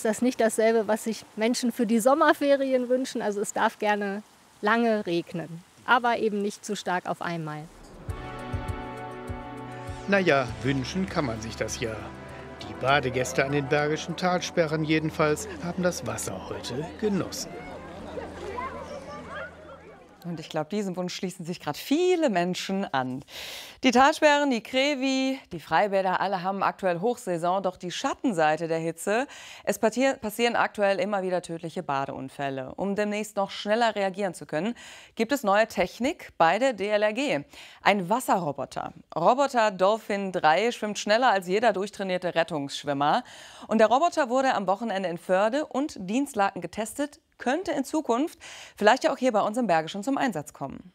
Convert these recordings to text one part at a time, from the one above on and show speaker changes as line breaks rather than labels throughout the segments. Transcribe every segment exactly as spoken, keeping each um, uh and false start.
ist das nicht dasselbe, was sich Menschen für die Sommerferien wünschen. Also es darf gerne lange regnen, aber eben nicht zu stark auf einmal.
Naja, wünschen kann man sich das ja. Die Badegäste an den Bergischen Talsperren jedenfalls haben das Wasser heute genossen.
Und ich glaube, diesem Wunsch schließen sich gerade viele Menschen an. Die Talsperren, die Krevi, die Freibäder, alle haben aktuell Hochsaison. Doch die Schattenseite der Hitze, es passieren aktuell immer wieder tödliche Badeunfälle. Um demnächst noch schneller reagieren zu können, gibt es neue Technik bei der D L R G. Ein Wasserroboter. Roboter Dolphin drei schwimmt schneller als jeder durchtrainierte Rettungsschwimmer. Und der Roboter wurde am Wochenende in Förde und Dinslaken getestet, könnte in Zukunft vielleicht ja auch hier bei uns im Bergischen zum Einsatz kommen.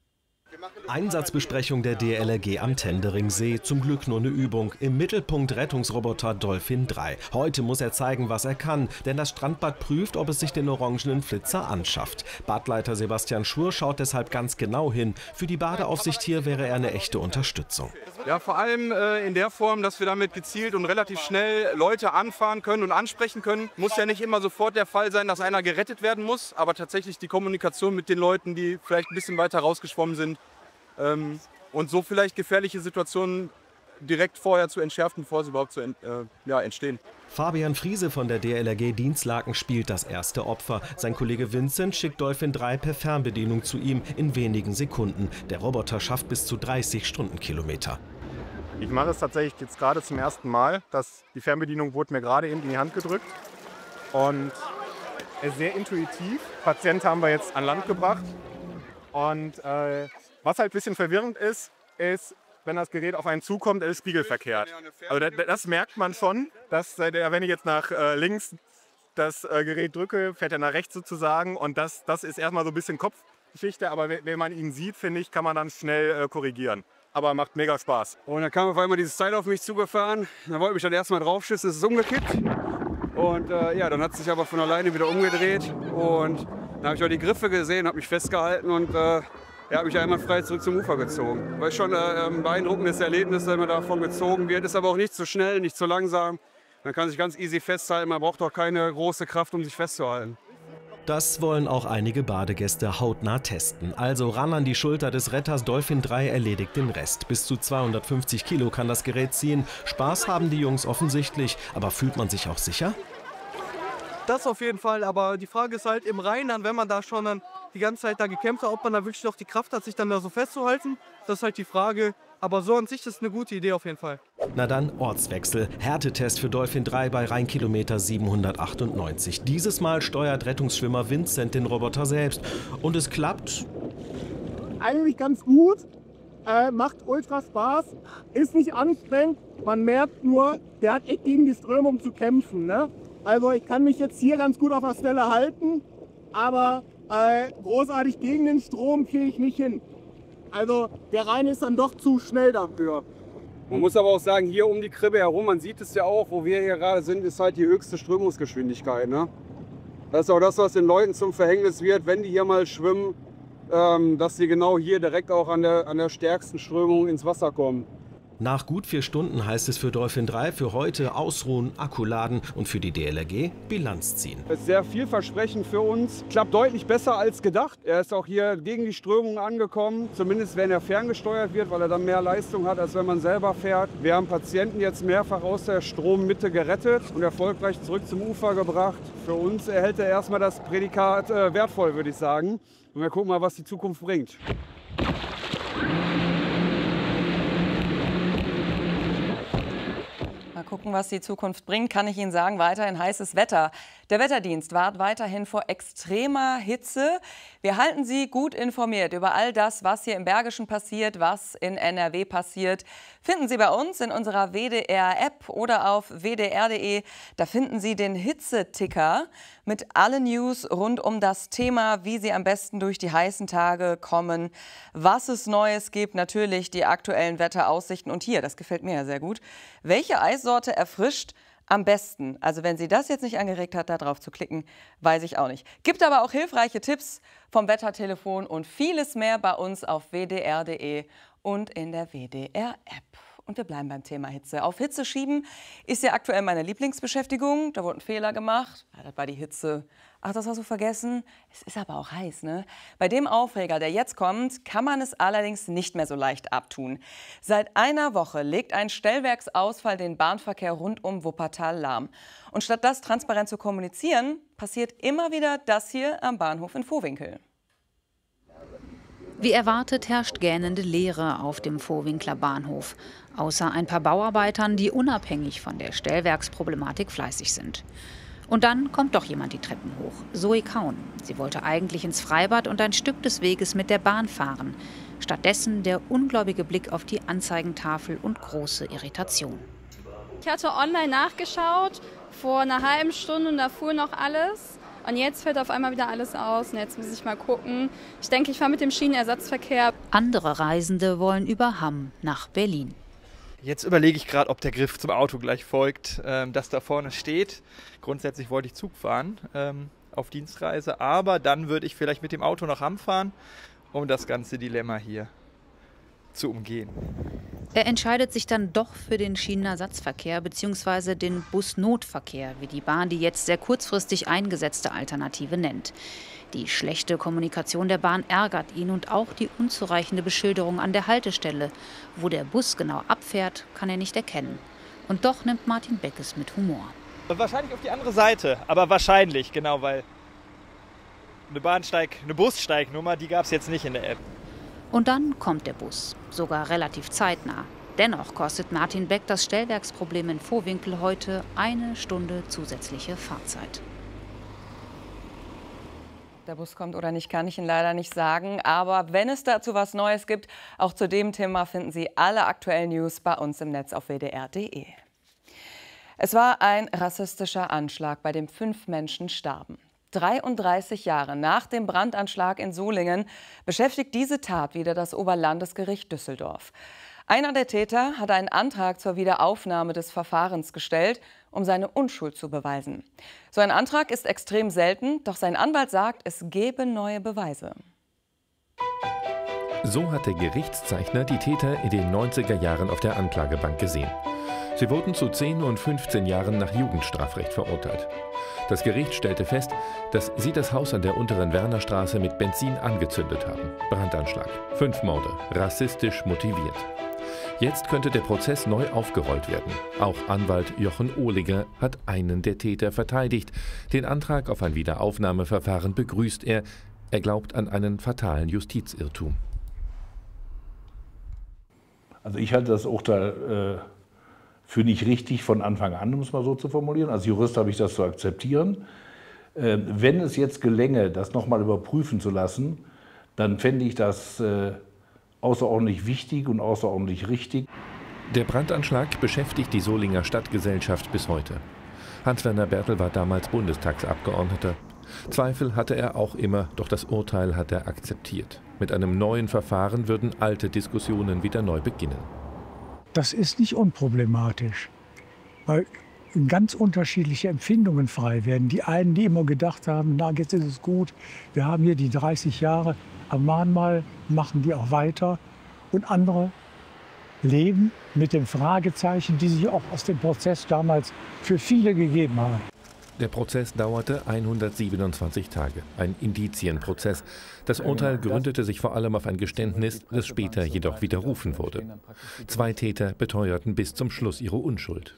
Einsatzbesprechung der D L R G am Tenderingsee. Zum Glück nur eine Übung. Im Mittelpunkt Rettungsroboter Dolphin drei. Heute muss er zeigen, was er kann. Denn das Strandbad prüft, ob es sich den orangenen Flitzer anschafft. Badleiter Sebastian Schur schaut deshalb ganz genau hin. Für die Badeaufsicht hier wäre er eine echte Unterstützung.
Ja, vor allem äh, in der Form, dass wir damit gezielt und relativ schnell Leute anfahren können und ansprechen können. Muss ja nicht immer sofort der Fall sein, dass einer gerettet werden muss. Aber tatsächlich die Kommunikation mit den Leuten, die vielleicht ein bisschen weiter rausgeschwommen sind, Ähm, und so vielleicht gefährliche Situationen direkt vorher zu entschärfen, bevor sie überhaupt zu ent, äh, ja, entstehen.
Fabian Friese von der D L R G Dinslaken spielt das erste Opfer. Sein Kollege Vincent schickt Dolphin drei per Fernbedienung zu ihm in wenigen Sekunden. Der Roboter schafft bis zu dreißig Stundenkilometer.
Ich mache es tatsächlich jetzt gerade zum ersten Mal. Das, die Fernbedienung wurde mir gerade eben in die Hand gedrückt. Und er ist sehr intuitiv. Patient haben wir jetzt an Land gebracht. Und äh, was halt ein bisschen verwirrend ist, ist, wenn das Gerät auf einen zukommt, ist es spiegelverkehrt. Also das, das merkt man schon, dass der, wenn ich jetzt nach äh, links das äh, Gerät drücke, fährt er nach rechts sozusagen. Und das, das ist erstmal so ein bisschen Kopfgeschichte. Aber wenn man ihn sieht, finde ich, kann man dann schnell äh, korrigieren. Aber macht mega Spaß.
Und dann kam auf einmal dieses Teil auf mich zugefahren. Dann wollte ich mich dann erstmal draufschießen, es ist umgekippt. Und äh, ja, dann hat es sich aber von alleine wieder umgedreht. Und dann habe ich auch die Griffe gesehen, habe mich festgehalten und äh, er hat mich einmal frei zurück zum Ufer gezogen. War schon äh, ein beeindruckendes Erlebnis, wenn man davon gezogen wird. Ist aber auch nicht zu schnell, nicht zu langsam. Man kann sich ganz easy festhalten, man braucht auch keine große Kraft, um sich festzuhalten.
Das wollen auch einige Badegäste hautnah testen. Also ran an die Schulter des Retters, Dolphin drei erledigt den Rest. Bis zu zweihundertfünfzig Kilo kann das Gerät ziehen. Spaß haben die Jungs offensichtlich, aber fühlt man sich auch sicher?
Das auf jeden Fall, aber die Frage ist halt im Rheinland, wenn man da schon dann die ganze Zeit da gekämpft hat, ob man da wirklich noch die Kraft hat, sich dann da so festzuhalten. Das ist halt die Frage. Aber so an sich ist das eine gute Idee auf jeden Fall.
Na dann Ortswechsel. Härtetest für Dolphin drei bei Rheinkilometer siebenhundertachtundneunzig. Dieses Mal steuert Rettungsschwimmer Vincent den Roboter selbst. Und es klappt
eigentlich ganz gut. Äh, macht ultra Spaß. Ist nicht anstrengend. Man merkt nur, der hat echt gegen die Strömung zu kämpfen. Ne? Also ich kann mich jetzt hier ganz gut auf der Stelle halten. Aber äh, großartig gegen den Strom kriege ich nicht hin. Also der Rhein ist dann doch zu schnell dafür.
Man muss aber auch sagen, hier um die Kribbe herum, man sieht es ja auch, wo wir hier gerade sind, ist halt die höchste Strömungsgeschwindigkeit. Ne? Das ist auch das, was den Leuten zum Verhängnis wird, wenn die hier mal schwimmen, ähm, dass sie genau hier direkt auch an der, an der stärksten Strömung ins Wasser kommen.
Nach gut vier Stunden heißt es für Dolphin drei für heute ausruhen, Akku laden und für die D L R G Bilanz ziehen.
Das ist sehr vielversprechend für uns. Klappt deutlich besser als gedacht. Er ist auch hier gegen die Strömung angekommen, zumindest wenn er ferngesteuert wird, weil er dann mehr Leistung hat, als wenn man selber fährt. Wir haben Patienten jetzt mehrfach aus der Strommitte gerettet und erfolgreich zurück zum Ufer gebracht. Für uns erhält er erstmal das Prädikat äh, wertvoll, würde ich sagen. Und wir gucken mal, was die Zukunft bringt.
Mal gucken, was die Zukunft bringt, kann ich Ihnen sagen. Weiterhin heißes Wetter. Der Wetterdienst warnt weiterhin vor extremer Hitze. Wir halten Sie gut informiert über all das, was hier im Bergischen passiert, was in N R W passiert. Finden Sie bei uns in unserer W D R-App oder auf w d r punkt d e. Da finden Sie den Hitzeticker mit allen News rund um das Thema, wie Sie am besten durch die heißen Tage kommen, was es Neues gibt, natürlich die aktuellen Wetteraussichten. Und hier, das gefällt mir ja sehr gut, welche Eissorte erfrischt am besten? Also wenn Sie das jetzt nicht angeregt hat, da drauf zu klicken, weiß ich auch nicht. Gibt aber auch hilfreiche Tipps vom Wettertelefon und vieles mehr bei uns auf w d r punkt d e und in der W D R-App. Und wir bleiben beim Thema Hitze. Auf Hitze schieben ist ja aktuell meine Lieblingsbeschäftigung. Da wurde ein Fehler gemacht. Ja, das war die Hitze. Ach, das hast du vergessen. Es ist aber auch heiß, ne? Bei dem Aufreger, der jetzt kommt, kann man es allerdings nicht mehr so leicht abtun. Seit einer Woche legt ein Stellwerksausfall den Bahnverkehr rund um Wuppertal lahm. Und statt das transparent zu kommunizieren, passiert immer wieder das hier am Bahnhof in Vohwinkel.
Wie erwartet herrscht gähnende Leere auf dem Vohwinkler Bahnhof. Außer ein paar Bauarbeitern, die unabhängig von der Stellwerksproblematik fleißig sind. Und dann kommt doch jemand die Treppen hoch. Zoe Kaun. Sie wollte eigentlich ins Freibad und ein Stück des Weges mit der Bahn fahren. Stattdessen der ungläubige Blick auf die Anzeigentafel und große Irritation.
Ich hatte online nachgeschaut, vor einer halben Stunde, und da fuhr noch alles. Und jetzt fällt auf einmal wieder alles aus und jetzt muss ich mal gucken. Ich denke, ich fahre mit dem Schienenersatzverkehr.
Andere Reisende wollen über Hamm nach Berlin.
Jetzt überlege ich gerade, ob der Griff zum Auto gleich folgt, ähm, das da vorne steht. Grundsätzlich wollte ich Zug fahren ähm, auf Dienstreise, aber dann würde ich vielleicht mit dem Auto nach Hamm fahren, um das ganze Dilemma hier zu umgehen.
Er entscheidet sich dann doch für den Schienenersatzverkehr bzw. den Busnotverkehr, wie die Bahn die jetzt sehr kurzfristig eingesetzte Alternative nennt. Die schlechte Kommunikation der Bahn ärgert ihn und auch die unzureichende Beschilderung an der Haltestelle. Wo der Bus genau abfährt, kann er nicht erkennen. Und doch nimmt Martin Beck es mit Humor.
Wahrscheinlich auf die andere Seite, aber wahrscheinlich, genau, weil eine Bahnsteig, eine Bussteignummer, die gab es jetzt nicht in der App.
Und dann kommt der Bus, sogar relativ zeitnah. Dennoch kostet Martin Beck das Stellwerksproblem in Vohwinkel heute eine Stunde zusätzliche Fahrzeit.
Der Bus kommt oder nicht, kann ich Ihnen leider nicht sagen. Aber wenn es dazu was Neues gibt, auch zu dem Thema finden Sie alle aktuellen News bei uns im Netz auf w d r punkt d e. Es war ein rassistischer Anschlag, bei dem fünf Menschen starben. dreiunddreißig Jahre nach dem Brandanschlag in Solingen beschäftigt diese Tat wieder das Oberlandesgericht Düsseldorf. Einer der Täter hat einen Antrag zur Wiederaufnahme des Verfahrens gestellt, um seine Unschuld zu beweisen. So ein Antrag ist extrem selten, doch sein Anwalt sagt, es gebe neue Beweise.
So hat der Gerichtszeichner die Täter in den neunziger Jahren auf der Anklagebank gesehen. Sie wurden zu zehn und fünfzehn Jahren nach Jugendstrafrecht verurteilt. Das Gericht stellte fest, dass sie das Haus an der unteren Wernerstraße mit Benzin angezündet haben. Brandanschlag. Fünf Morde. Rassistisch motiviert. Jetzt könnte der Prozess neu aufgerollt werden. Auch Anwalt Jochen Ohliger hat einen der Täter verteidigt. Den Antrag auf ein Wiederaufnahmeverfahren begrüßt er. Er glaubt an einen fatalen Justizirrtum.
Also ich halte das Urteil äh, für nicht richtig von Anfang an, um es mal so zu formulieren. Als Jurist habe ich das zu akzeptieren. Äh, wenn es jetzt gelänge, das nochmal überprüfen zu lassen, dann fände ich das äh, außerordentlich wichtig und außerordentlich richtig.
Der Brandanschlag beschäftigt die Solinger Stadtgesellschaft bis heute. Hans-Werner Bertel war damals Bundestagsabgeordneter. Zweifel hatte er auch immer, doch das Urteil hat er akzeptiert. Mit einem neuen Verfahren würden alte Diskussionen wieder neu beginnen.
Das ist nicht unproblematisch, weil ganz unterschiedliche Empfindungen frei werden. Die einen, die immer gedacht haben, na jetzt ist es gut, wir haben hier die dreißig Jahre am Mahnmal, machen die auch weiter. Und andere leben mit den Fragezeichen, die sich auch aus dem Prozess damals für viele gegeben haben.
Der Prozess dauerte hundertsiebenundzwanzig Tage, ein Indizienprozess. Das Urteil gründete sich vor allem auf ein Geständnis, das später jedoch widerrufen wurde. Zwei Täter beteuerten bis zum Schluss ihre Unschuld.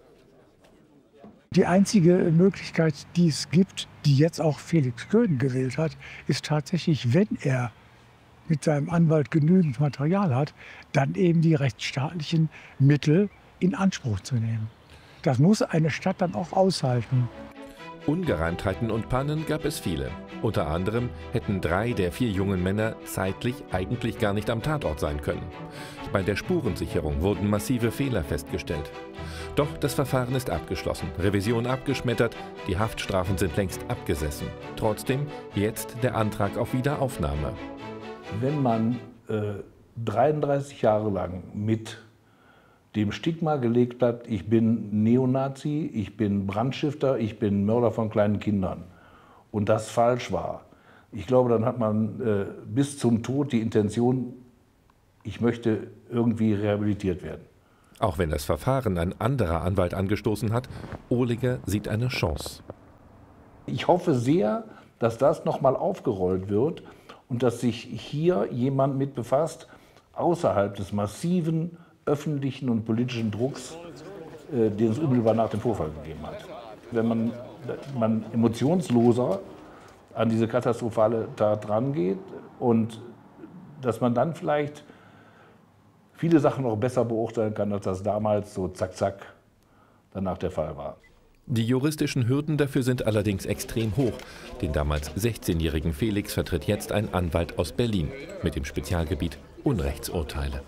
Die einzige Möglichkeit, die es gibt, die jetzt auch Felix Köhn gewählt hat, ist tatsächlich, wenn er mit seinem Anwalt genügend Material hat, dann eben die rechtsstaatlichen Mittel in Anspruch zu nehmen. Das muss eine Stadt dann auch aushalten.
Ungereimtheiten und Pannen gab es viele. Unter anderem hätten drei der vier jungen Männer zeitlich eigentlich gar nicht am Tatort sein können. Bei der Spurensicherung wurden massive Fehler festgestellt. Doch das Verfahren ist abgeschlossen, Revision abgeschmettert, die Haftstrafen sind längst abgesessen. Trotzdem jetzt der Antrag auf Wiederaufnahme.
Wenn man äh, dreiunddreißig Jahre lang mit dem Stigma gelegt hat, ich bin Neonazi, ich bin Brandstifter, ich bin Mörder von kleinen Kindern und das falsch war, ich glaube, dann hat man äh, bis zum Tod die Intention, ich möchte irgendwie rehabilitiert werden.
Auch wenn das Verfahren ein anderer Anwalt angestoßen hat, Ohliger sieht eine Chance.
Ich hoffe sehr, dass das nochmal aufgerollt wird und dass sich hier jemand mit befasst, außerhalb des massiven öffentlichen und politischen Drucks, äh, den es unmittelbar nach dem Vorfall gegeben hat. Wenn man, man emotionsloser an diese katastrophale Tat rangeht und dass man dann vielleicht viele Sachen noch besser beurteilen kann, als das damals so zack, zack danach der Fall war.
Die juristischen Hürden dafür sind allerdings extrem hoch. Den damals sechzehnjährigen Felix vertritt jetzt ein Anwalt aus Berlin mit dem Spezialgebiet Unrechtsurteile.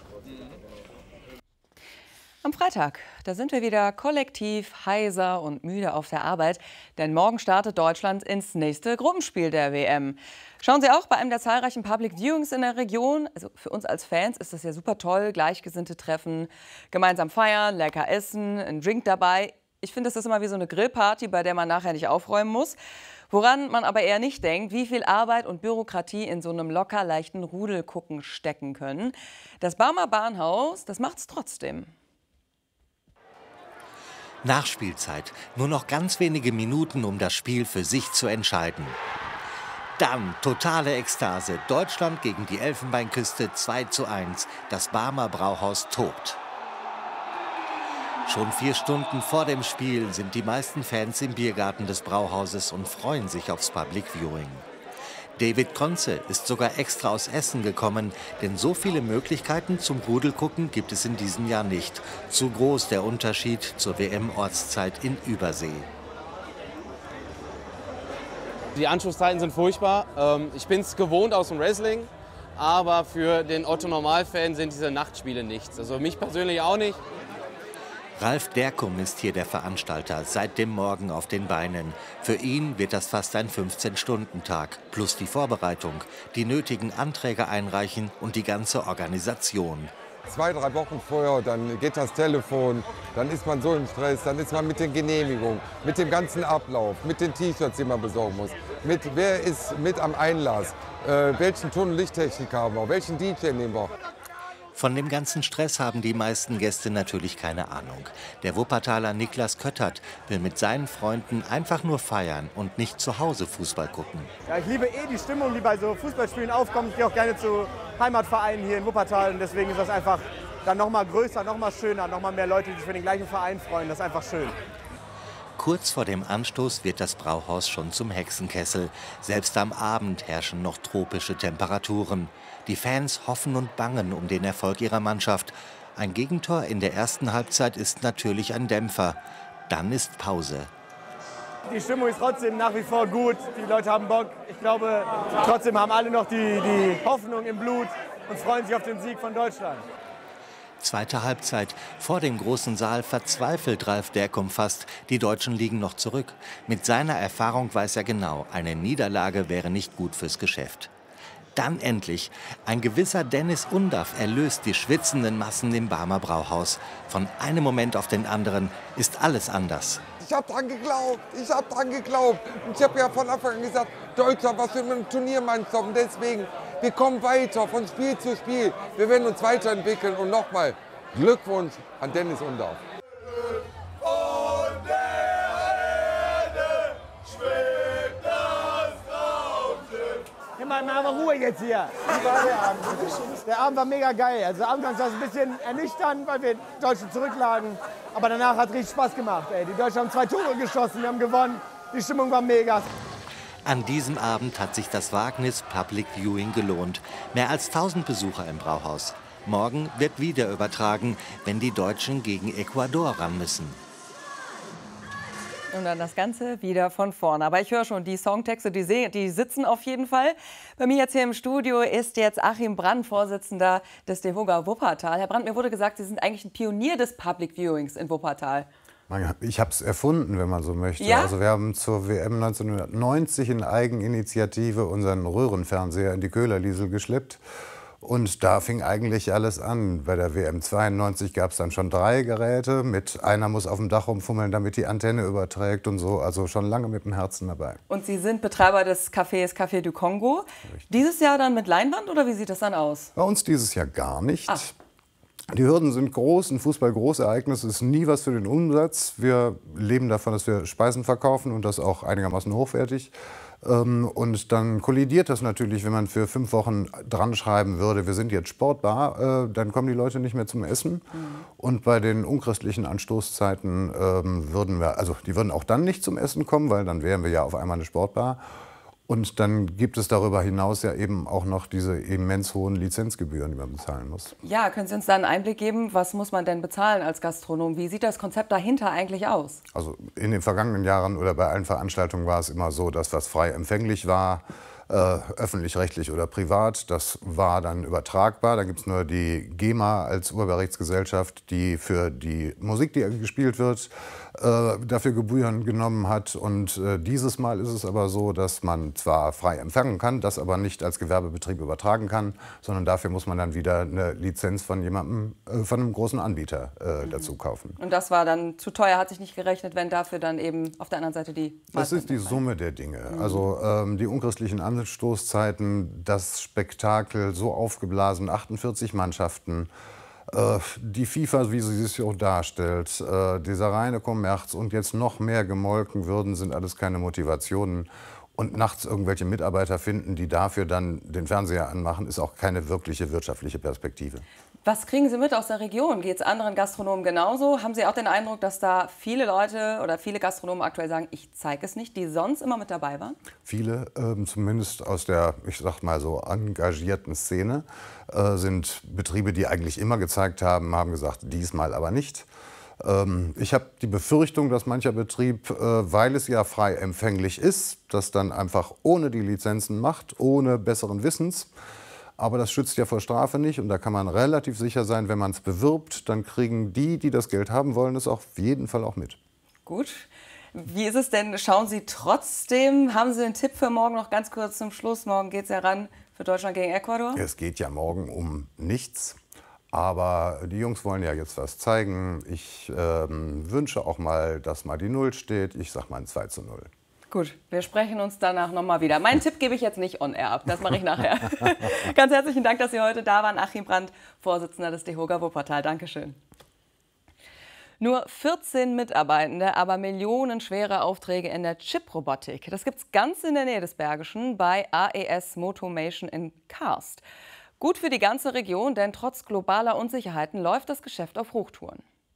Am Freitag, da sind wir wieder kollektiv heiser und müde auf der Arbeit, denn morgen startet Deutschland ins nächste Gruppenspiel der W M. Schauen Sie auch bei einem der zahlreichen Public Viewings in der Region. Also für uns als Fans ist das ja super toll, Gleichgesinnte treffen, gemeinsam feiern, lecker essen, ein Drink dabei. Ich finde, das ist immer wie so eine Grillparty, bei der man nachher nicht aufräumen muss. Woran man aber eher nicht denkt, wie viel Arbeit und Bürokratie in so einem locker leichten Rudelgucken stecken können. Das Barmer Bahnhaus, das macht's trotzdem.
Nachspielzeit. Nur noch ganz wenige Minuten, um das Spiel für sich zu entscheiden. Dann totale Ekstase. Deutschland gegen die Elfenbeinküste zwei zu eins. Das Barmer Brauhaus tobt. Schon vier Stunden vor dem Spiel sind die meisten Fans im Biergarten des Brauhauses und freuen sich aufs Public Viewing. David Konze ist sogar extra aus Essen gekommen, denn so viele Möglichkeiten zum Rudelgucken gibt es in diesem Jahr nicht. Zu groß der Unterschied zur W M-Ortszeit in Übersee.
Die Anschlusszeiten sind furchtbar. Ich bin es gewohnt aus dem Wrestling, aber für den Otto-Normalfan sind diese Nachtspiele nichts. Also mich persönlich auch nicht.
Ralf Derkum ist hier der Veranstalter, seit dem Morgen auf den Beinen. Für ihn wird das fast ein fünfzehn-Stunden-Tag, plus die Vorbereitung, die nötigen Anträge einreichen und die ganze Organisation.
Zwei, drei Wochen vorher, dann geht das Telefon, dann ist man so im Stress, dann ist man mit den Genehmigungen, mit dem ganzen Ablauf, mit den T-Shirts, die man besorgen muss, mit wer ist mit am Einlass, äh, welchen Ton- und Lichttechnik haben wir, welchen D J nehmen wir.
Von dem ganzen Stress haben die meisten Gäste natürlich keine Ahnung. Der Wuppertaler Niklas Köttert will mit seinen Freunden einfach nur feiern und nicht zu Hause Fußball gucken.
Ja, ich liebe eh die Stimmung, die bei so Fußballspielen aufkommt. Ich gehe auch gerne zu Heimatvereinen hier in Wuppertal und deswegen ist das einfach dann noch mal größer, noch mal schöner, noch mal mehr Leute, die sich für den gleichen Verein freuen. Das ist einfach schön.
Kurz vor dem Anstoß wird das Brauhaus schon zum Hexenkessel. Selbst am Abend herrschen noch tropische Temperaturen. Die Fans hoffen und bangen um den Erfolg ihrer Mannschaft. Ein Gegentor in der ersten Halbzeit ist natürlich ein Dämpfer. Dann ist Pause.
Die Stimmung ist trotzdem nach wie vor gut. Die Leute haben Bock. Ich glaube, trotzdem haben alle noch die, die Hoffnung im Blut und freuen sich auf den Sieg von Deutschland.
Zweite Halbzeit. Vor dem großen Saal verzweifelt Ralf Derkum fast. Die Deutschen liegen noch zurück. Mit seiner Erfahrung weiß er genau, eine Niederlage wäre nicht gut fürs Geschäft. Dann endlich. Ein gewisser Dennis Undaff erlöst die schwitzenden Massen im Barmer Brauhaus. Von einem Moment auf den anderen ist alles anders.
Ich habe dran geglaubt, ich habe dran geglaubt. Und ich habe ja von Anfang an gesagt, Deutschland, was für eine Turniermannschaft. Und deswegen, wir kommen weiter von Spiel zu Spiel. Wir werden uns weiterentwickeln. Und nochmal, Glückwunsch an Dennis Undaff.
Mal aber Ruhe jetzt hier. Wie war der Abend? Der Abend war mega geil. Also anfangs war es ein bisschen ernüchternd, weil wir Deutschen zurücklagen. Aber danach hat es richtig Spaß gemacht. Ey. Die Deutschen haben zwei Tore geschossen, wir haben gewonnen. Die Stimmung war mega.
An diesem Abend hat sich das Wagnis Public Viewing gelohnt. Mehr als tausend Besucher im Brauhaus. Morgen wird wieder übertragen, wenn die Deutschen gegen Ecuador ran müssen.
Und dann das Ganze wieder von vorne. Aber ich höre schon, die Songtexte, die, die sitzen auf jeden Fall. Bei mir jetzt hier im Studio ist jetzt Achim Brandt, Vorsitzender des DEVOGA Wuppertal. Herr Brandt, mir wurde gesagt, Sie sind eigentlich ein Pionier des Public Viewings in Wuppertal.
Ich habe es erfunden, wenn man so möchte.
Ja?
Also wir haben zur W M neunzehnhundertneunzig in Eigeninitiative unseren Röhrenfernseher in die Köhlerliesel geschleppt. Und da fing eigentlich alles an. Bei der W M zweiundneunzig gab es dann schon drei Geräte. Mit einer muss auf dem Dach rumfummeln, damit die Antenne überträgt und so. Also schon lange mit dem Herzen dabei.
Und Sie sind Betreiber des Cafés Café du Congo. Richtig. Dieses Jahr dann mit Leinwand oder wie sieht das dann aus?
Bei uns dieses Jahr gar nicht.
Ach.
Die Hürden sind groß, ein Fußball-Großereignis ist nie was für den Umsatz. Wir leben davon, dass wir Speisen verkaufen und das auch einigermaßen hochwertig. Und dann kollidiert das natürlich, wenn man für fünf Wochen dran schreiben würde, wir sind jetzt Sportbar, dann kommen die Leute nicht mehr zum Essen. Mhm. Und bei den unchristlichen Anstoßzeiten würden wir, also die würden auch dann nicht zum Essen kommen, weil dann wären wir ja auf einmal eine Sportbar. Und dann gibt es darüber hinaus ja eben auch noch diese immens hohen Lizenzgebühren, die man bezahlen muss.
Ja, können Sie uns da einen Einblick geben, was muss man denn bezahlen als Gastronom? Wie sieht das Konzept dahinter eigentlich aus?
Also in den vergangenen Jahren oder bei allen Veranstaltungen war es immer so, dass was frei empfänglich war, äh, öffentlich-rechtlich oder privat, das war dann übertragbar. Da gibt es nur die GEMA als Urheberrechtsgesellschaft, die für die Musik, die gespielt wird, äh, dafür Gebühren genommen hat. Und äh, dieses Mal ist es aber so, dass man zwar frei empfangen kann, das aber nicht als Gewerbebetrieb übertragen kann, sondern dafür muss man dann wieder eine Lizenz von jemandem, äh, von einem großen Anbieter äh, mhm. dazu kaufen.
Und das war dann zu teuer, hat sich nicht gerechnet, wenn dafür dann eben auf der anderen Seite die...
Das ist die Summe der Dinge. Mhm. Also ähm, die unchristlichen Anstoßzeiten, das Spektakel so aufgeblasen, achtundvierzig Mannschaften, äh, die FIFA, wie sie sich auch darstellt, äh, dieser reine Kommerz und jetzt noch mehr gemolken würden, sind alles keine Motivationen. Und nachts irgendwelche Mitarbeiter finden, die dafür dann den Fernseher anmachen, ist auch keine wirkliche wirtschaftliche Perspektive.
Was kriegen Sie mit aus der Region? Geht es anderen Gastronomen genauso? Haben Sie auch den Eindruck, dass da viele Leute oder viele Gastronomen aktuell sagen, ich zeige es nicht, die sonst immer mit dabei waren?
Viele, ähm, zumindest aus der, ich sag mal so, engagierten Szene, äh, sind Betriebe, die eigentlich immer gezeigt haben, haben gesagt, diesmal aber nicht. Ähm, ich habe die Befürchtung, dass mancher Betrieb, äh, weil es ja frei empfänglich ist, das dann einfach ohne die Lizenzen macht, ohne besseren Wissens. Aber das schützt ja vor Strafe nicht und da kann man relativ sicher sein, wenn man es bewirbt, dann kriegen die, die das Geld haben wollen, es auf jeden Fall auch mit.
Gut. Wie ist es denn? Schauen Sie trotzdem, haben Sie einen Tipp für morgen noch ganz kurz zum Schluss? Morgen geht es ja ran für Deutschland gegen Ecuador.
Es geht ja morgen um nichts. Aber die Jungs wollen ja jetzt was zeigen. Ich ähm, wünsche auch mal, dass mal die Null steht. Ich sag mal ein zwei zu null.
Gut, wir sprechen uns danach noch mal wieder. Meinen Tipp gebe ich jetzt nicht on air ab, das mache ich nachher. Ganz herzlichen Dank, dass Sie heute da waren. Achim Brandt, Vorsitzender des DEHOGA Wuppertal. Dankeschön. Nur vierzehn Mitarbeitende, aber millionenschwere Aufträge in der Chip-Robotik. Das gibt es ganz in der Nähe des Bergischen bei A E S Motomation in Karst. Gut für die ganze Region, denn trotz globaler Unsicherheiten läuft das Geschäft auf Hochtouren.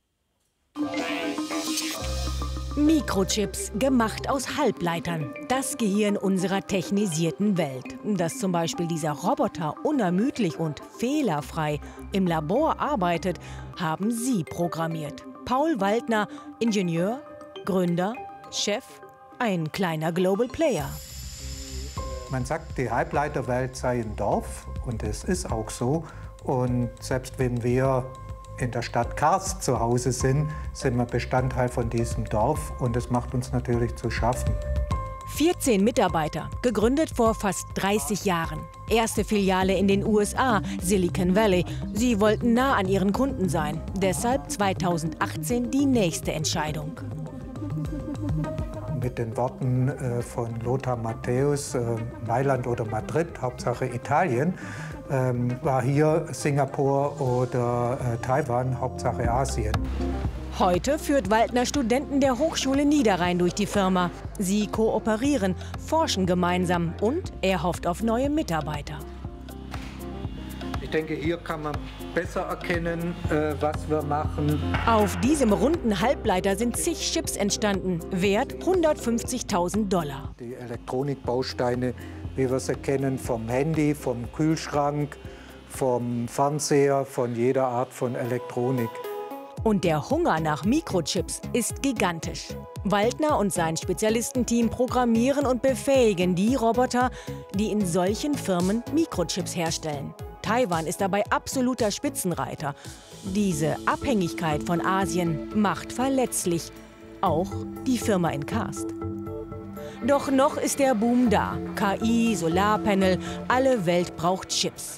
Mikrochips, gemacht aus Halbleitern. Das Gehirn unserer technisierten Welt. Dass zum Beispiel dieser Roboter unermüdlich und fehlerfrei im Labor arbeitet, haben Sie programmiert. Paul Waldner, Ingenieur, Gründer, Chef, ein kleiner Global Player.
Man sagt, die Halbleiterwelt sei ein Dorf und es ist auch so. Und selbst wenn wir in der Stadt Karst zu Hause sind, sind wir Bestandteil von diesem Dorf und das macht uns natürlich zu schaffen.
vierzehn Mitarbeiter, gegründet vor fast dreißig Jahren. Erste Filiale in den U S A, Silicon Valley. Sie wollten nah an ihren Kunden sein. Deshalb zweitausendachtzehn die nächste Entscheidung.
Mit den Worten äh, von Lothar Matthäus, äh, Mailand oder Madrid, Hauptsache Italien, ähm, war hier Singapur oder äh, Taiwan, Hauptsache Asien.
Heute führt Waldner Studenten der Hochschule Niederrhein durch die Firma. Sie kooperieren, forschen gemeinsam und er hofft auf neue Mitarbeiter.
Ich denke, hier kann man besser erkennen, äh, was wir machen.
Auf diesem runden Halbleiter sind zig Chips entstanden, wert hundertfünfzigtausend Dollar.
Die Elektronikbausteine, wie wir sie kennen, vom Handy, vom Kühlschrank, vom Fernseher, von jeder Art von Elektronik.
Und der Hunger nach Mikrochips ist gigantisch. Waldner und sein Spezialistenteam programmieren und befähigen die Roboter, die in solchen Firmen Mikrochips herstellen. Taiwan ist dabei absoluter Spitzenreiter. Diese Abhängigkeit von Asien macht verletzlich auch die Firma in Karst. Doch noch ist der Boom da. K I, Solarpanel, alle Welt braucht Chips.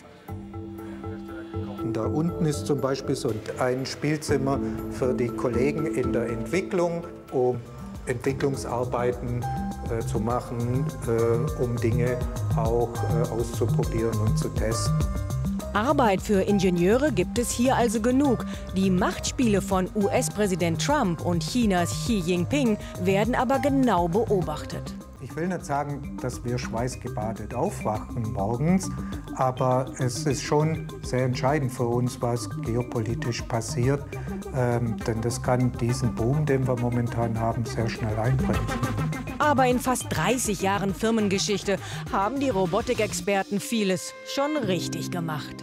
Da unten ist zum Beispiel so ein Spielzimmer für die Kollegen in der Entwicklung, um Entwicklungsarbeiten äh, zu machen, äh, um Dinge auch äh, auszuprobieren und zu testen.
Arbeit für Ingenieure gibt es hier also genug. Die Machtspiele von U S-Präsident Trump und Chinas Xi Jinping werden aber genau beobachtet.
Ich will nicht sagen, dass wir schweißgebadet aufwachen morgens, aber es ist schon sehr entscheidend für uns, was geopolitisch passiert. Ähm, denn das kann diesen Boom, den wir momentan haben, sehr schnell einbremsen.
Aber in fast dreißig Jahren Firmengeschichte haben die Robotikexperten vieles schon richtig gemacht.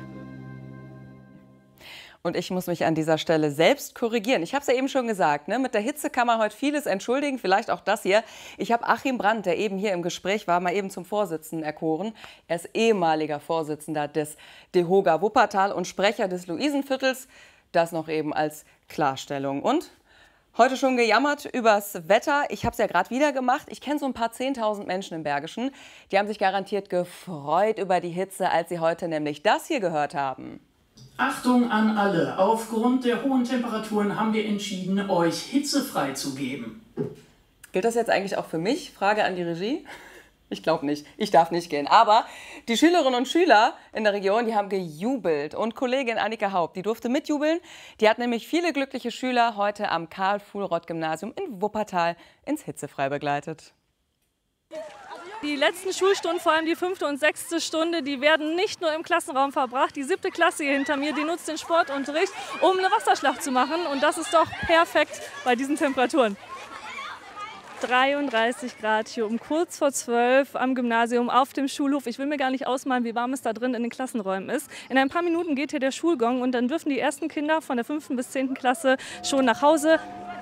Und ich muss mich an dieser Stelle selbst korrigieren. Ich habe es ja eben schon gesagt, ne? Mit der Hitze kann man heute vieles entschuldigen, vielleicht auch das hier. Ich habe Achim Brandt, der eben hier im Gespräch war, mal eben zum Vorsitzenden erkoren. Er ist ehemaliger Vorsitzender des DEHOGA Wuppertal und Sprecher des Luisenviertels. Das noch eben als Klarstellung. Und heute schon gejammert übers Wetter. Ich habe es ja gerade wieder gemacht. Ich kenne so ein paar zehntausend Menschen im Bergischen. Die haben sich garantiert gefreut über die Hitze, als sie heute nämlich das hier gehört haben.
Achtung an alle! Aufgrund der hohen Temperaturen haben wir entschieden, euch hitzefrei zu geben.
Gilt das jetzt eigentlich auch für mich? Frage an die Regie. Ich glaube nicht. Ich darf nicht gehen. Aber die Schülerinnen und Schüler in der Region, die haben gejubelt. Und Kollegin Annika Haupt, die durfte mitjubeln. Die hat nämlich viele glückliche Schüler heute am Karl-Fuhlrott-Gymnasium in Wuppertal ins Hitzefrei begleitet.
Die letzten Schulstunden, vor allem die fünfte und sechste Stunde, die werden nicht nur im Klassenraum verbracht. Die siebte Klasse hier hinter mir, die nutzt den Sportunterricht, um eine Wasserschlacht zu machen. Und das ist doch perfekt bei diesen Temperaturen. dreiunddreißig Grad hier um kurz vor zwölf am Gymnasium auf dem Schulhof. Ich will mir gar nicht ausmalen, wie warm es da drin in den Klassenräumen ist. In ein paar Minuten geht hier der Schulgong und dann dürfen die ersten Kinder von der fünften bis zehnten Klasse schon nach Hause.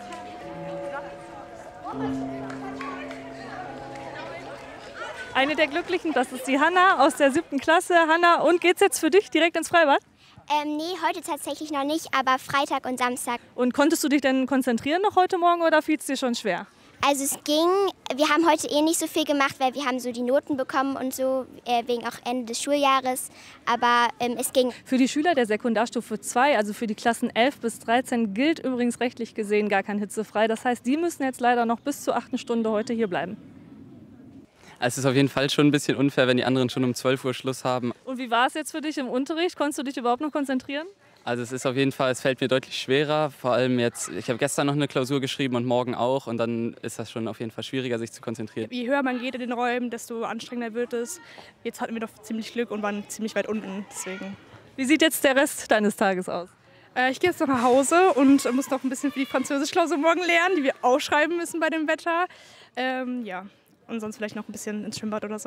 Eine der Glücklichen, das ist die Hanna aus der siebten Klasse. Hanna, und geht's jetzt für dich direkt ins Freibad?
Ähm, nee, heute tatsächlich noch nicht, aber Freitag und Samstag.
Und konntest du dich denn konzentrieren noch heute Morgen oder fiel es dir schon schwer?
Also es ging, wir haben heute eh nicht so viel gemacht, weil wir haben so die Noten bekommen und so, äh, wegen auch Ende des Schuljahres, aber ähm, es ging.
Für die Schüler der Sekundarstufe zwei, also für die Klassen elf bis dreizehn, gilt übrigens rechtlich gesehen gar kein hitzefrei. Das heißt, die müssen jetzt leider noch bis zur achten Stunde heute hier bleiben.
Es ist auf jeden Fall schon ein bisschen unfair, wenn die anderen schon um zwölf Uhr Schluss haben.
Und wie war es jetzt für dich im Unterricht? Konntest du dich überhaupt noch konzentrieren?
Also es ist auf jeden Fall, es fällt mir deutlich schwerer. Vor allem jetzt, ich habe gestern noch eine Klausur geschrieben und morgen auch. Und dann ist das schon auf jeden Fall schwieriger, sich zu konzentrieren.
Je höher man geht in den Räumen, desto anstrengender wird es. Jetzt hatten wir doch ziemlich Glück und waren ziemlich weit unten. Deswegen.
Wie sieht jetzt der Rest deines Tages aus?
Äh, ich gehe jetzt noch nach Hause und muss noch ein bisschen für die Französischklausur morgen lernen, die wir ausschreiben müssen bei dem Wetter. Ähm, ja. Und sonst vielleicht noch ein bisschen ins Schwimmbad oder so.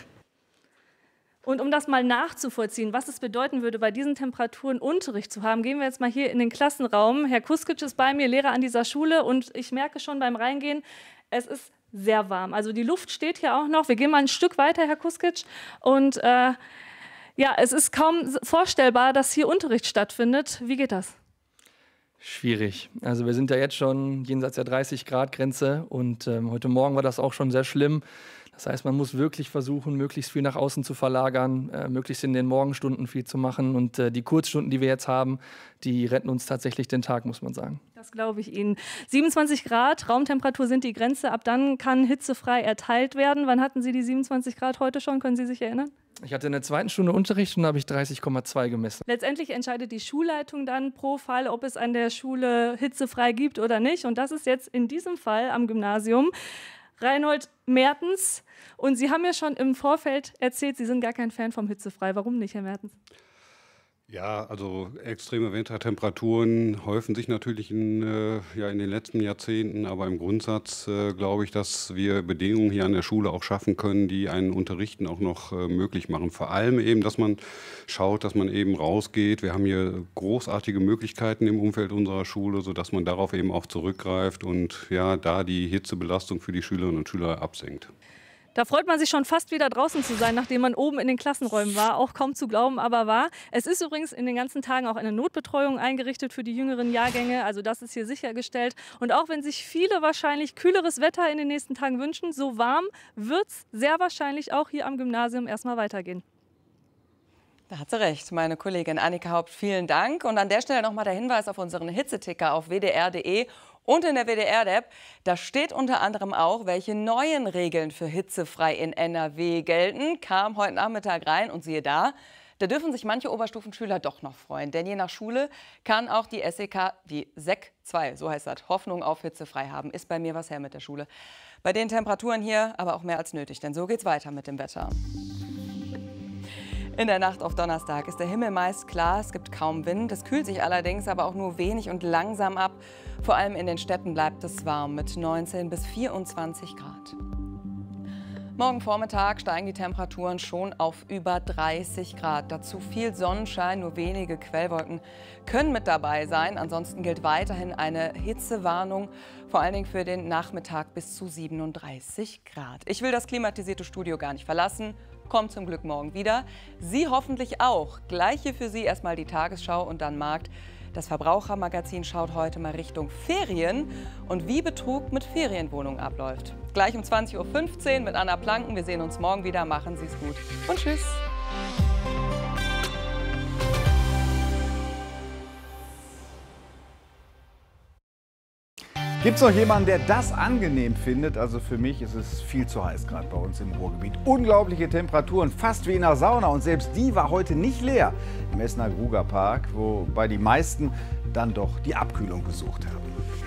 Und um das mal nachzuvollziehen, was es bedeuten würde, bei diesen Temperaturen Unterricht zu haben, gehen wir jetzt mal hier in den Klassenraum. Herr Kuskic ist bei mir, Lehrer an dieser Schule, und ich merke schon beim Reingehen, es ist sehr warm. Also die Luft steht hier auch noch. Wir gehen mal ein Stück weiter, Herr Kuskic. Und äh, ja, es ist kaum vorstellbar, dass hier Unterricht stattfindet. Wie geht das?
Schwierig. Also wir sind ja jetzt schon jenseits der dreißig Grad Grenze und ähm, heute Morgen war das auch schon sehr schlimm. Das heißt, man muss wirklich versuchen, möglichst viel nach außen zu verlagern, äh, möglichst in den Morgenstunden viel zu machen. Und äh, die Kurzstunden, die wir jetzt haben, die retten uns tatsächlich den Tag, muss man sagen.
Das glaube ich Ihnen. siebenundzwanzig Grad, Raumtemperatur sind die Grenze. Ab dann kann hitzefrei erteilt werden. Wann hatten Sie die siebenundzwanzig Grad heute schon? Können Sie sich erinnern?
Ich hatte in der zweiten Stunde Unterricht und da habe ich dreißig Komma zwei gemessen.
Letztendlich entscheidet die Schulleitung dann pro Fall, ob es an der Schule hitzefrei gibt oder nicht. Und das ist jetzt in diesem Fall am Gymnasium Reinhold Mertens. Und Sie haben ja schon im Vorfeld erzählt, Sie sind gar kein Fan vom hitzefrei. Warum nicht, Herr Mertens?
Ja, also extreme Wintertemperaturen häufen sich natürlich in, äh, ja, in den letzten Jahrzehnten, aber im Grundsatz äh, glaube ich, dass wir Bedingungen hier an der Schule auch schaffen können, die einen Unterrichten auch noch äh, möglich machen. Vor allem eben, dass man schaut, dass man eben rausgeht. Wir haben hier großartige Möglichkeiten im Umfeld unserer Schule, sodass man darauf eben auch zurückgreift und ja, da die Hitzebelastung für die Schülerinnen und Schüler absenkt.
Da freut man sich schon fast wieder draußen zu sein, nachdem man oben in den Klassenräumen war. Auch kaum zu glauben, aber wahr. Es ist übrigens in den ganzen Tagen auch eine Notbetreuung eingerichtet für die jüngeren Jahrgänge. Also das ist hier sichergestellt. Und auch wenn sich viele wahrscheinlich kühleres Wetter in den nächsten Tagen wünschen, so warm wird es sehr wahrscheinlich auch hier am Gymnasium erstmal weitergehen.
Da hat sie recht, meine Kollegin Annika Haupt. Vielen Dank. Und an der Stelle nochmal der Hinweis auf unseren Hitzeticker auf w d r punkt d e. Und in der W D R-App, da steht unter anderem auch, welche neuen Regeln für hitzefrei in N R W gelten. Kam heute Nachmittag rein und siehe da, Da dürfen sich manche Oberstufenschüler doch noch freuen, denn je nach Schule kann auch die S E K, die S E C zwei, so heißt das, Hoffnung auf hitzefrei haben. Ist bei mir was her mit der Schule. Bei den Temperaturen hier aber auch mehr als nötig, denn so geht's weiter mit dem Wetter. In der Nacht auf Donnerstag ist der Himmel meist klar, es gibt kaum Wind. Es kühlt sich allerdings aber auch nur wenig und langsam ab. Vor allem in den Städten bleibt es warm mit neunzehn bis vierundzwanzig Grad. Morgen Vormittag steigen die Temperaturen schon auf über dreißig Grad. Dazu viel Sonnenschein, nur wenige Quellwolken können mit dabei sein. Ansonsten gilt weiterhin eine Hitzewarnung, vor allen Dingen für den Nachmittag bis zu siebenunddreißig Grad. Ich will das klimatisierte Studio gar nicht verlassen. Kommt zum Glück morgen wieder. Sie hoffentlich auch. Gleich hier für Sie erstmal die Tagesschau und dann Markt. Das Verbrauchermagazin schaut heute mal Richtung Ferien und wie Betrug mit Ferienwohnungen abläuft. Gleich um zwanzig Uhr fünfzehn mit Anna Planken. Wir sehen uns morgen wieder. Machen Sie es gut und tschüss.
Gibt es noch jemanden, der das angenehm findet? Also für mich ist es viel zu heiß, gerade bei uns im Ruhrgebiet. Unglaubliche Temperaturen, fast wie in einer Sauna. Und selbst die war heute nicht leer im Essener Grugerpark, wobei die meisten dann doch die Abkühlung gesucht haben.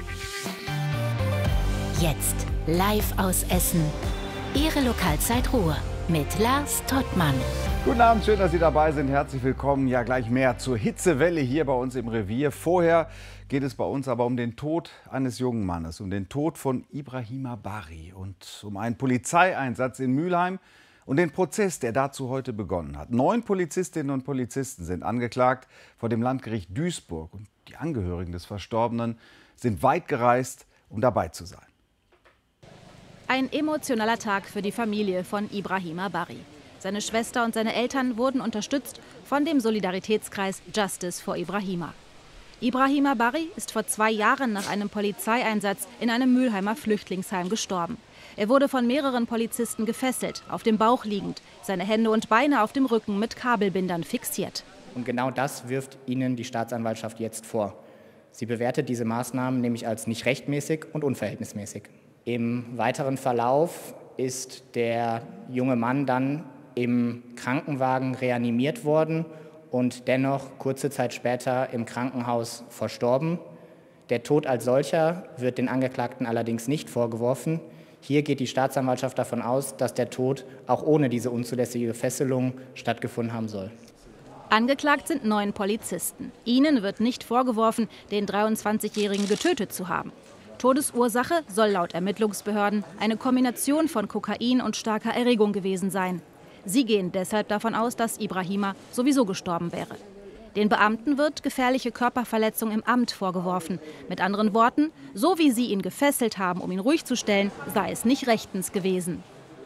Jetzt live aus Essen. Ihre Lokalzeit Ruhr mit Lars Tottmann.
Guten Abend, schön, dass Sie dabei sind. Herzlich willkommen. Ja, gleich mehr zur Hitzewelle hier bei uns im Revier. Vorher geht es bei uns aber um den Tod eines jungen Mannes, um den Tod von Ibrahima Bari und um einen Polizeieinsatz in Mülheim und den Prozess, der dazu heute begonnen hat. Neun Polizistinnen und Polizisten sind angeklagt vor dem Landgericht Duisburg. Und die Angehörigen des Verstorbenen sind weit gereist, um dabei zu sein.
Ein emotionaler Tag für die Familie von Ibrahima Bari. Seine Schwester und seine Eltern wurden unterstützt von dem Solidaritätskreis Justice for Ibrahima. Ibrahima Bari ist vor zwei Jahren nach einem Polizeieinsatz in einem Mülheimer Flüchtlingsheim gestorben. Er wurde von mehreren Polizisten gefesselt, auf dem Bauch liegend, seine Hände und Beine auf dem Rücken mit Kabelbindern fixiert.
Und genau das wirft Ihnen die Staatsanwaltschaft jetzt vor. Sie bewertet diese Maßnahmen nämlich als nicht rechtmäßig und unverhältnismäßig. Im weiteren Verlauf ist der junge Mann dann im Krankenwagen reanimiert worden und dennoch kurze Zeit später im Krankenhaus verstorben. Der Tod als solcher wird den Angeklagten allerdings nicht vorgeworfen. Hier geht die Staatsanwaltschaft davon aus, dass der Tod auch ohne diese unzulässige Fesselung stattgefunden haben soll.
Angeklagt sind neun Polizisten. Ihnen wird nicht vorgeworfen, den dreiundzwanzigjährigen getötet zu haben. Todesursache soll laut Ermittlungsbehörden eine Kombination von Kokain und starker Erregung gewesen sein. Sie gehen deshalb davon aus, dass Ibrahima sowieso gestorben wäre. Den Beamten wird gefährliche Körperverletzung im Amt vorgeworfen. Mit anderen Worten, so wie sie ihn gefesselt haben, um ihn ruhig zu stellen, sei es nicht rechtens gewesen.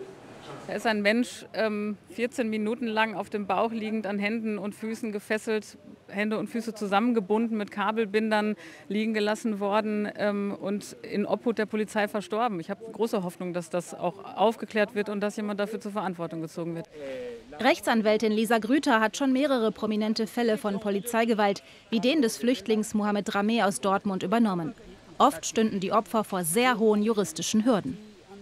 Da ist ein Mensch ähm, vierzehn Minuten lang auf dem Bauch liegend, an Händen und Füßen gefesselt, Hände und Füße zusammengebunden, mit Kabelbindern liegen gelassen worden ähm, und in Obhut der Polizei verstorben. Ich habe große Hoffnung, dass das auch aufgeklärt wird und dass jemand dafür zur Verantwortung gezogen wird.
Rechtsanwältin Lisa Grüter hat schon mehrere prominente Fälle von Polizeigewalt, wie den des Flüchtlings Mohamed Rameh aus Dortmund, übernommen. Oft stünden die Opfer vor sehr hohen juristischen Hürden.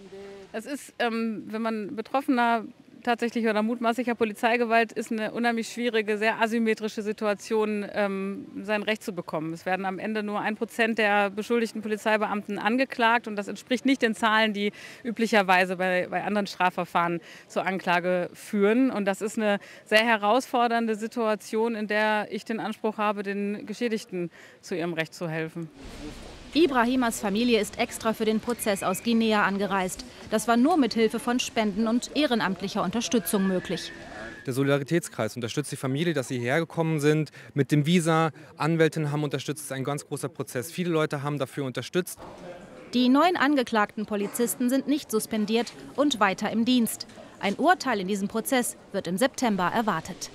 Es ist, ähm, wenn man Betroffener tatsächlich oder mutmaßlicher Polizeigewalt ist, eine unheimlich schwierige, sehr asymmetrische Situation, ähm, sein Recht zu bekommen. Es werden am Ende nur ein Prozent der beschuldigten Polizeibeamten angeklagt und das entspricht nicht den Zahlen, die üblicherweise bei, bei anderen Strafverfahren zur Anklage führen. Und das ist eine sehr herausfordernde Situation, in der ich den Anspruch habe, den Geschädigten zu ihrem Recht zu helfen.
Ibrahimas Familie ist extra für den Prozess aus Guinea angereist. Das war nur mit Hilfe von Spenden und ehrenamtlicher Unterstützung möglich.
Der Solidaritätskreis unterstützt die Familie, dass sie hierher gekommen sind. Mit dem Visa, Anwältinnen haben unterstützt. Das ist ein ganz großer Prozess. Viele Leute haben dafür unterstützt.
Die neun angeklagten Polizisten sind nicht suspendiert und weiter im Dienst. Ein Urteil in diesem Prozess wird im September erwartet.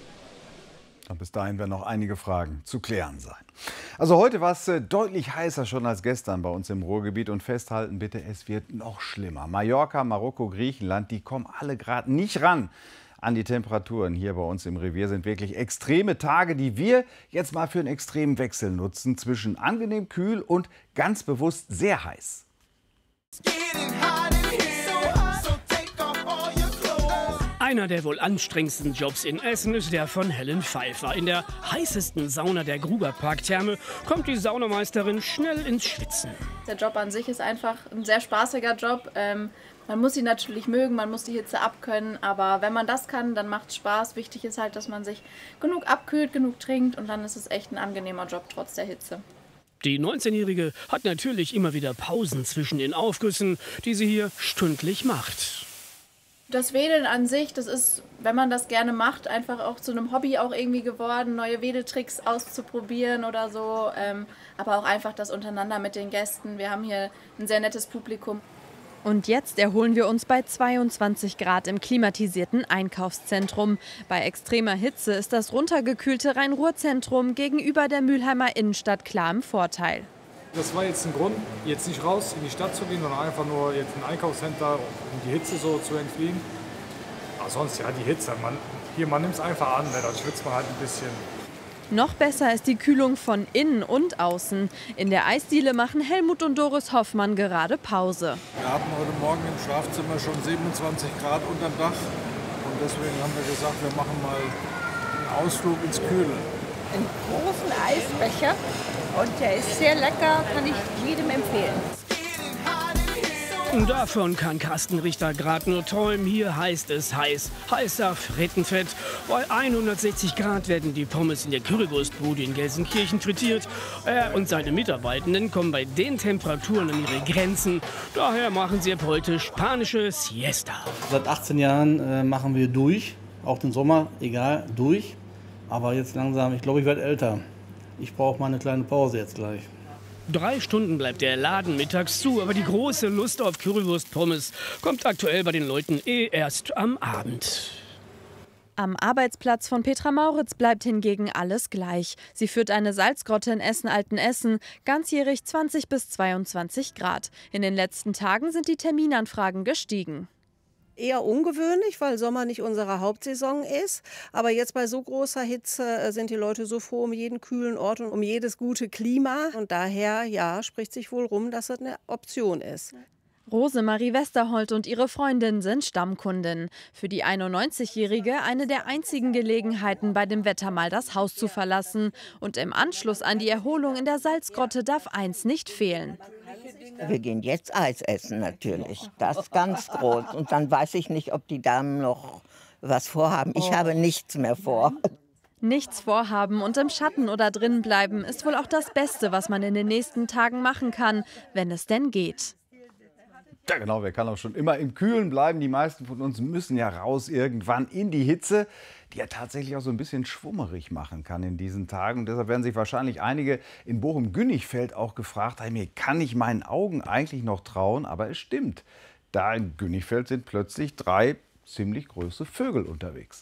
Und bis dahin werden noch einige Fragen zu klären sein. Also heute war es äh, deutlich heißer schon als gestern bei uns im Ruhrgebiet. Und festhalten bitte, es wird noch schlimmer. Mallorca, Marokko, Griechenland, die kommen alle gerade nicht ran an die Temperaturen. Hier bei uns im Revier sind wirklich extreme Tage, die wir jetzt mal für einen extremen Wechsel nutzen. Zwischen angenehm kühl und ganz bewusst sehr
Einer der wohl anstrengendsten Jobs in Essen ist der von Helen Pfeiffer. In der heißesten Sauna der Gruberparktherme kommt die Saunameisterin schnell ins Schwitzen.
Der Job an sich ist einfach ein sehr spaßiger Job. Ähm, man muss ihn natürlich mögen, man muss die Hitze abkönnen, aber wenn man das kann, dann macht es Spaß. Wichtig ist halt, dass man sich genug abkühlt, genug trinkt und dann ist es echt ein angenehmer Job trotz der Hitze.
Die neunzehnjährige hat natürlich immer wieder Pausen zwischen den Aufgüssen, die sie hier stündlich macht.
Das Wedeln an sich, das ist, wenn man das gerne macht, einfach auch zu einem Hobby auch irgendwie geworden, neue Wedeltricks auszuprobieren oder so. Ähm, aber auch einfach das untereinander mit den Gästen. Wir haben hier ein sehr nettes Publikum.
Und jetzt erholen wir uns bei zweiundzwanzig Grad im klimatisierten Einkaufszentrum. Bei extremer Hitze ist das runtergekühlte Rhein-Ruhr-Zentrum gegenüber der Mülheimer Innenstadt klar im Vorteil.
Das war jetzt ein Grund, jetzt nicht raus in die Stadt zu gehen, sondern einfach nur jetzt ein Einkaufscenter, um die Hitze so zu entfliehen. Aber sonst, ja, die Hitze, man, hier, man nimmt es einfach an, ne, dann schwitzt man halt ein bisschen.
Noch besser ist die Kühlung von innen und außen. In der Eisdiele machen Helmut und Doris Hoffmann gerade Pause.
Wir hatten heute Morgen im Schlafzimmer schon siebenundzwanzig Grad unterm Dach. Und deswegen haben wir gesagt, wir machen mal einen Ausflug ins Kühle.
Einen großen Eisbecher und der ist sehr lecker, kann ich jedem empfehlen.
Davon kann Carsten Richter gerade nur träumen. Hier heißt es heiß, heißer Frittenfett. Bei hundertsechzig Grad werden die Pommes in der Currywurstbude in Gelsenkirchen frittiert. Er und seine Mitarbeitenden kommen bei den Temperaturen an ihre Grenzen. Daher machen sie ab heute spanische Siesta.
Seit achtzehn Jahren äh, machen wir durch, auch den Sommer, egal, durch. Aber jetzt langsam, ich glaube, ich werde älter. Ich brauche mal eine kleine Pause jetzt gleich.
Drei Stunden bleibt der Laden mittags zu, aber die große Lust auf Currywurst-Pommes kommt aktuell bei den Leuten eh erst am Abend.
Am Arbeitsplatz von Petra Mauritz bleibt hingegen alles gleich. Sie führt eine Salzgrotte in Essen-Altenessen, ganzjährig zwanzig bis zweiundzwanzig Grad. In den letzten Tagen sind die Terminanfragen gestiegen.
Eher ungewöhnlich, weil Sommer nicht unsere Hauptsaison ist. Aber jetzt bei so großer Hitze sind die Leute so froh um jeden kühlen Ort und um jedes gute Klima. Und daher, ja, spricht sich wohl rum, dass das eine Option ist.
Rosemarie Westerholt und ihre Freundin sind Stammkundin. Für die einundneunzigjährige eine der einzigen Gelegenheiten, bei dem Wetter mal das Haus zu verlassen. Und im Anschluss an die Erholung in der Salzgrotte darf eins nicht fehlen.
Wir gehen jetzt Eis essen natürlich, das ist ganz groß. Und dann weiß ich nicht, ob die Damen noch was vorhaben. Ich habe nichts mehr vor.
Nichts vorhaben und im Schatten oder drin bleiben ist wohl auch das Beste, was man in den nächsten Tagen machen kann, wenn es denn geht.
Ja genau, wer kann auch schon immer im Kühlen bleiben. Die meisten von uns müssen ja raus irgendwann in die Hitze, die ja tatsächlich auch so ein bisschen schwummerig machen kann in diesen Tagen. Und deshalb werden sich wahrscheinlich einige in Bochum-Günnigfeld auch gefragt, hey, mir kann ich meinen Augen eigentlich noch trauen? Aber es stimmt, da in Günnigfeld sind plötzlich drei ziemlich große Vögel unterwegs.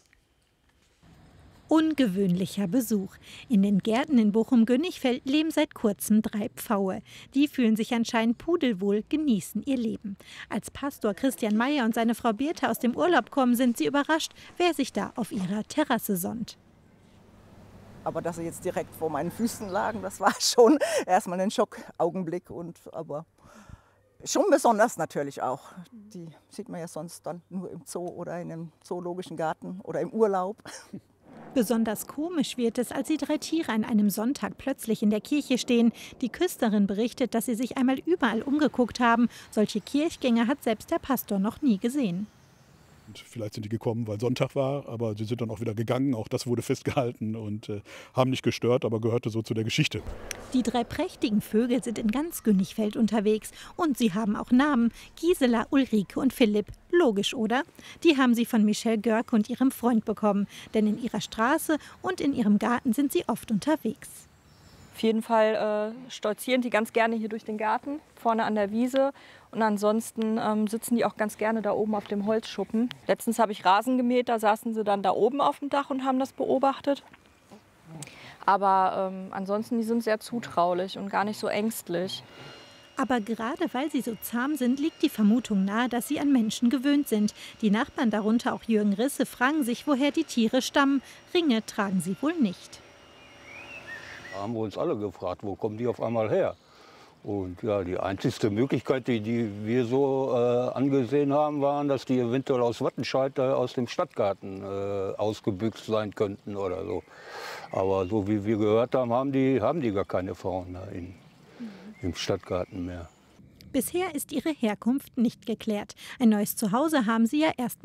Ungewöhnlicher Besuch. In den Gärten in Bochum-Günnigfeld leben seit kurzem drei Pfaue. Die fühlen sich anscheinend pudelwohl, genießen ihr Leben. Als Pastor Christian Meyer und seine Frau Birte aus dem Urlaub kommen, sind sie überrascht, wer sich da auf ihrer Terrasse sonnt.
Aber dass sie jetzt direkt vor meinen Füßen lagen, das war schon erstmal ein Schockaugenblick. Und, aber schon besonders natürlich auch. Die sieht man ja sonst dann nur im Zoo oder in einem zoologischen Garten oder im Urlaub.
Besonders komisch wird es, als die drei Tiere an einem Sonntag plötzlich in der Kirche stehen. Die Küsterin berichtet, dass sie sich einmal überall umgeguckt haben. Solche Kirchgänger hat selbst der Pastor noch nie gesehen.
Und vielleicht sind die gekommen, weil Sonntag war, aber sie sind dann auch wieder gegangen. Auch das wurde festgehalten und äh, haben nicht gestört, aber gehörte so zu der Geschichte.
Die drei prächtigen Vögel sind in ganz Günnigfeld unterwegs und sie haben auch Namen. Gisela, Ulrike und Philipp. Logisch, oder? Die haben sie von Michelle Görke und ihrem Freund bekommen. Denn in ihrer Straße und in ihrem Garten sind sie oft unterwegs.
Auf jeden Fall äh, stolzieren die ganz gerne hier durch den Garten, vorne an der Wiese. Und ansonsten ähm, sitzen die auch ganz gerne da oben auf dem Holzschuppen. Letztens habe ich Rasen gemäht, da saßen sie dann da oben auf dem Dach und haben das beobachtet. Aber ähm, ansonsten, die sind sehr zutraulich und gar nicht so ängstlich.
Aber gerade weil sie so zahm sind, liegt die Vermutung nahe, dass sie an Menschen gewöhnt sind. Die Nachbarn, darunter auch Jürgen Risse, fragen sich, woher die Tiere stammen. Ringe tragen sie wohl nicht.
Da haben wir uns alle gefragt, wo kommen die auf einmal her?
Und ja, die einzigste Möglichkeit, die, die wir so äh, angesehen haben, waren, dass die eventuell aus Wattenscheid äh, aus dem Stadtgarten äh, ausgebüxt sein könnten oder so. Aber so wie wir gehört haben, haben die, haben die gar keine Frauen da in, im Stadtgarten mehr.
Bisher ist ihre Herkunft nicht geklärt. Ein neues Zuhause haben sie ja erst